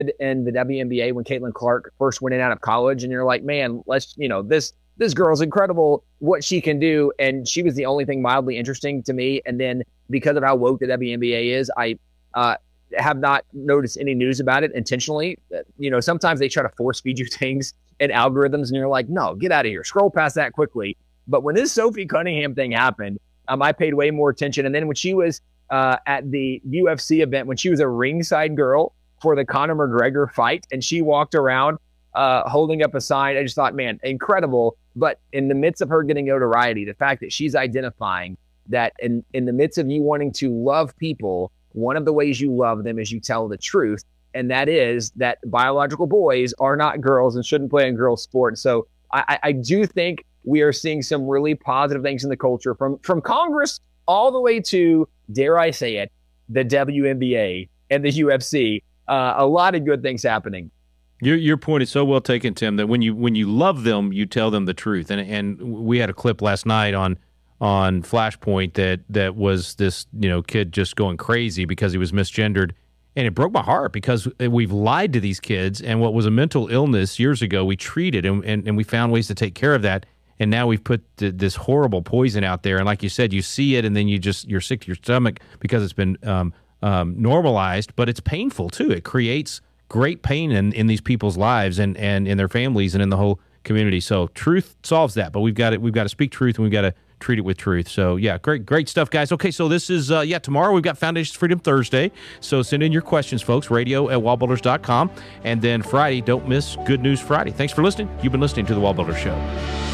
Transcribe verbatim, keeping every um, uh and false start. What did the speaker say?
in the W N B A when Caitlin Clark first went in out of college, and you're like, man, let's, you know, this this girl's incredible, what she can do, and she was the only thing mildly interesting to me. And then because of how woke the W N B A is, I uh, have not noticed any news about it intentionally. You know, sometimes they try to force feed you things and algorithms, and you're like, no, get out of here, scroll past that quickly. But when this Sophie Cunningham thing happened, um, I paid way more attention. And then when she was uh, at the U F C event, when she was a ringside girl for the Conor McGregor fight, and she walked around uh, holding up a sign, I just thought, man, incredible. But in the midst of her getting notoriety, the fact that she's identifying that in, in the midst of you wanting to love people, one of the ways you love them is you tell the truth. And that is that biological boys are not girls and shouldn't play in girls' sports. So I, I do think we are seeing some really positive things in the culture from, from Congress all the way to, dare I say it, the W N B A and the U F C. Uh, a lot of good things happening. Your your point is so well taken, Tim, that when you when you love them, you tell them the truth. And and we had a clip last night on on Flashpoint that that was this, you know, kid just going crazy because he was misgendered. And it broke my heart because we've lied to these kids, and what was a mental illness years ago, we treated, and, and, and we found ways to take care of that. And now we've put th- this horrible poison out there. And like you said, you see it, and then you just, you're sick to your stomach because it's been um, um, normalized, but it's painful too. It creates great pain in, in these people's lives and, and in their families and in the whole community. So truth solves that, but we've got to, we've got to speak truth, and we've got to treat it with truth. So yeah, great, great stuff, guys. Okay, so this is, uh, yeah, tomorrow we've got Foundations Freedom Thursday. So send in your questions, folks, radio at wall builders dot com. And then Friday, don't miss Good News Friday. Thanks for listening. You've been listening to The Wall Builders Show.